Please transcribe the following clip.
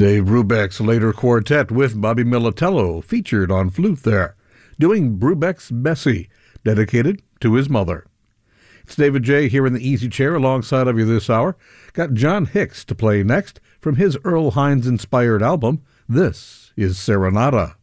Dave Brubeck's later quartet with Bobby Militello featured on flute there, doing Brubeck's Bessie, dedicated to his mother. It's David J. here in the easy chair alongside of you this hour. Got John Hicks to play next from his Earl Hines-inspired album. This is Serenata.